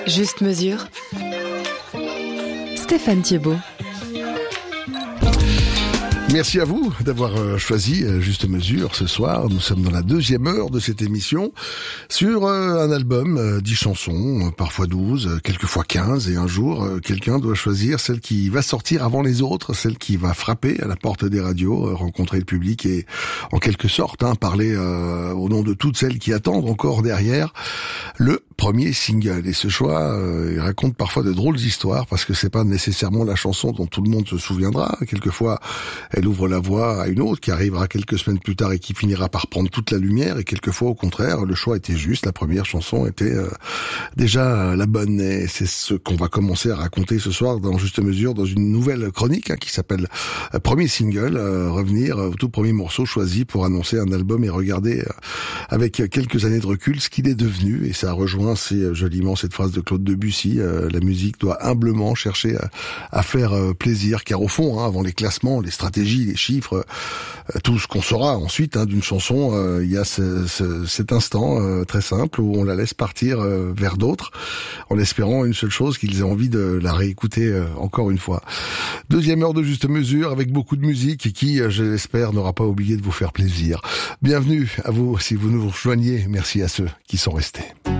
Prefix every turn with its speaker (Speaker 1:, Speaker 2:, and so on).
Speaker 1: Juste mesure. Stéphane Thiebaud.
Speaker 2: Merci à vous d'avoir choisi Juste Mesure ce soir. Nous sommes dans la deuxième heure de cette émission sur un album, 10 chansons, parfois 12, quelquefois 15, et un jour, quelqu'un doit choisir celle qui va sortir avant les autres, celle qui va frapper à la porte des radios, rencontrer le public et en quelque sorte parler au nom de toutes celles qui attendent encore derrière le premier single. Et ce choix, il raconte parfois de drôles histoires parce que c'est pas nécessairement la chanson dont tout le monde se souviendra. Quelquefois, elle ouvre la voie à une autre qui arrivera quelques semaines plus tard et qui finira par prendre toute la lumière. Et quelquefois, au contraire, le choix était juste. La première chanson était déjà la bonne. Et c'est ce qu'on va commencer à raconter ce soir dans Juste Mesure, dans une nouvelle chronique qui s'appelle Premier Single. Revenir au tout premier morceau choisi pour annoncer un album et regarder avec quelques années de recul ce qu'il est devenu. Et ça rejoint assez joliment cette phrase de Claude Debussy. La musique doit humblement chercher à faire plaisir. Car au fond, avant les classements, les stratégies, les chiffres, tout ce qu'on saura ensuite d'une chanson, il y a cet instant très simple où on la laisse partir vers d'autres en espérant une seule chose, qu'ils aient envie de la réécouter encore une fois. Deuxième heure de Juste Mesure avec beaucoup de musique et qui, je l'espère, n'aura pas oublié de vous faire plaisir. Bienvenue à vous si vous nous rejoignez. Merci à ceux qui sont restés.